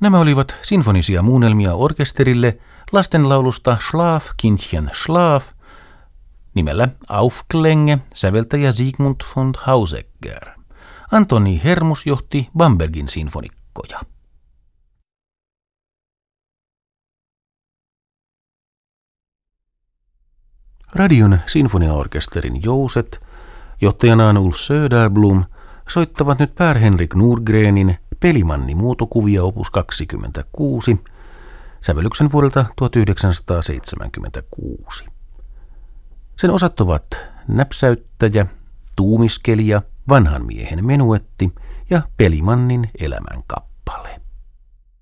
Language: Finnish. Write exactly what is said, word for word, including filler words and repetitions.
Nämä olivat sinfonisia muunnelmia orkesterille lastenlaulusta Schlaf, Kindchen, Schlaf, nimellä Aufklänge, säveltäjä Sigmund von Hausegger. Antoni Hermus johti Bambergin sinfonikkoja. Radion sinfoniaorkesterin jouset, johtajanaan Ulf Söderblom, soittavat nyt Per-Henrik Nordgrenin Pelimanni-muotokuvia opus kaksikymmentäkuusi, sävellyksen vuodelta tuhatyhdeksänsataaseitsemänkymmentäkuusi. Sen osat ovat näpsäyttäjä, tuumiskelija, vanhan miehen menuetti ja Pelimannin elämänkappale.